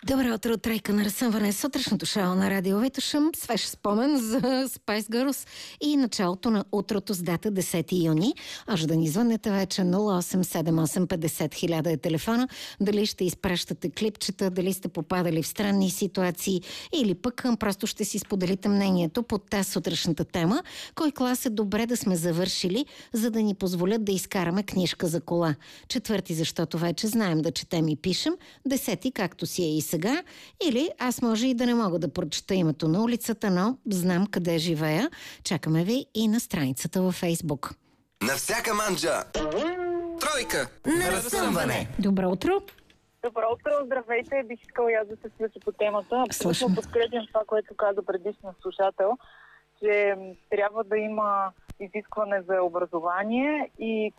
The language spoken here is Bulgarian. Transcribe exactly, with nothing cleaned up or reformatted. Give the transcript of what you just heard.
Добро утро, тройка на разсъмване. Сутрешното шоу на Радио Витошъм. Свеж спомен за Spice Girls и началото на утрото с дата десети юни. Може да ни звънете вече нула осем седем осем петдесет хиляда е телефона. Дали ще изпращате клипчета, дали сте попадали в странни ситуации или пък просто ще си споделите мнението под тази сутрешната тема. Кой клас е добре да сме завършили, за да ни позволят да изкараме книжка за кола. Четвърти, защото вече знаем да четем и пишем. Десети, както си е и сега, или аз може и да не мога да прочета името на улицата, но знам къде живея. Чакаме ви и на страницата във Фейсбук. На всяка манджа! Тройка на разсъмване! Добро утро! Добро утро, здравейте! Бих искала и аз да се включа по темата. Абсолютно подкрепям това, което каза предишния слушател, че трябва да има изискване за образование и